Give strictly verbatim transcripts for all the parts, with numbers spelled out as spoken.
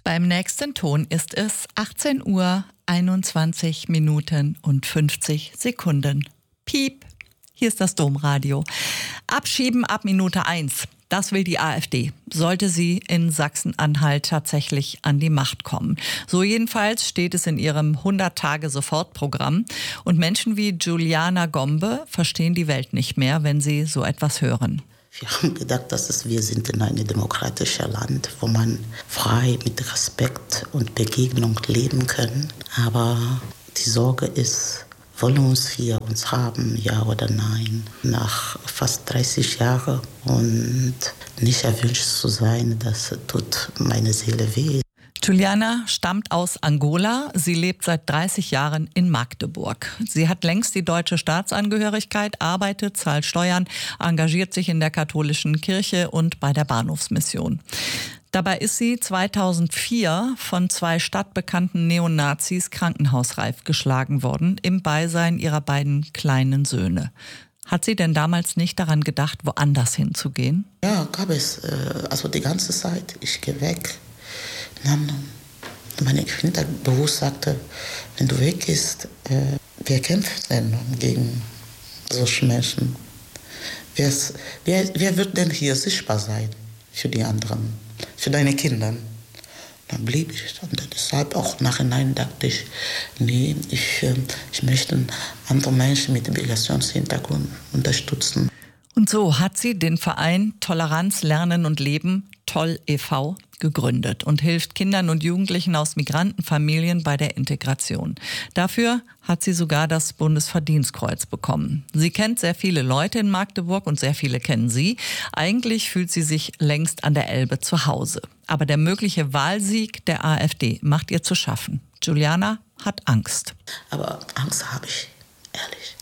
Beim nächsten Ton ist es achtzehn Uhr, einundzwanzig Minuten und fünfzig Sekunden. Piep, hier ist das Domradio. Abschieben ab Minute eins. Das will die AfD, sollte sie in Sachsen-Anhalt tatsächlich an die Macht kommen. So jedenfalls steht es in ihrem hundert-Tage-Sofortprogramm. Und Menschen wie Juliana Gombe verstehen die Welt nicht mehr, wenn sie so etwas hören. Wir haben gedacht, dass es, wir sind in einem demokratischen Land, wo man frei mit Respekt und Begegnung leben kann. Aber die Sorge ist, wollen uns wir uns haben, ja oder nein? Nach fast dreißig Jahren und nicht erwünscht zu sein, das tut meine Seele weh. Juliana stammt aus Angola. Sie lebt seit dreißig Jahren in Magdeburg. Sie hat längst die deutsche Staatsangehörigkeit, arbeitet, zahlt Steuern, engagiert sich in der katholischen Kirche und bei der Bahnhofsmission. Dabei ist sie zweitausendvier von zwei stadtbekannten Neonazis krankenhausreif geschlagen worden, im Beisein ihrer beiden kleinen Söhne. Hat sie denn damals nicht daran gedacht, woanders hinzugehen? Ja, gab es. Also die ganze Zeit, ich gehe weg. Dann meine Kinder bewusst sagte, wenn du weggehst, äh, wer kämpft denn gegen solche Menschen? Wer, wer wird denn hier sichtbar sein für die anderen, für deine Kinder? Dann blieb ich. Und deshalb auch nachhinein dachte ich, nee, ich, äh, ich möchte andere Menschen mit Migrationshintergrund unterstützen. Und so hat sie den Verein Toleranz, Lernen und Leben, Toll e V, gegründet und hilft Kindern und Jugendlichen aus Migrantenfamilien bei der Integration. Dafür hat sie sogar das Bundesverdienstkreuz bekommen. Sie kennt sehr viele Leute in Magdeburg und sehr viele kennen sie. Eigentlich fühlt sie sich längst an der Elbe zu Hause. Aber der mögliche Wahlsieg der AfD macht ihr zu schaffen. Juliana hat Angst. Aber Angst habe ich, ehrlich.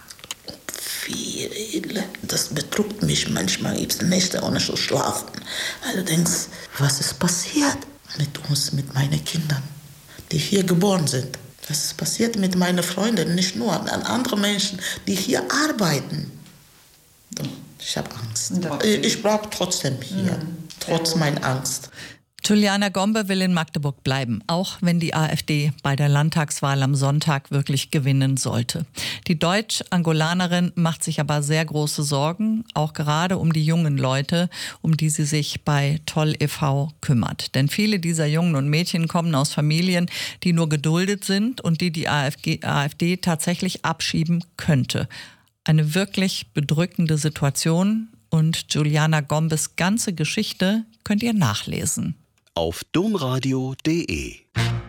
Viel. Das bedrückt mich manchmal, gibt es Nächte ohne zu schlafen. Weil du denkst, was ist passiert mit uns, mit meinen Kindern, die hier geboren sind? Was ist passiert mit meinen Freunden, nicht nur an andere Menschen, die hier arbeiten? Ich habe Angst. Ich bleibe trotzdem hier, mhm. trotz meiner Angst. Juliana Gombe will in Magdeburg bleiben, auch wenn die AfD bei der Landtagswahl am Sonntag wirklich gewinnen sollte. Die Deutsch-Angolanerin macht sich aber sehr große Sorgen, auch gerade um die jungen Leute, um die sie sich bei Toll e V kümmert. Denn viele dieser Jungen und Mädchen kommen aus Familien, die nur geduldet sind und die die AfD tatsächlich abschieben könnte. Eine wirklich bedrückende Situation, und Juliana Gombes ganze Geschichte könnt ihr nachlesen. Auf domradio punkt de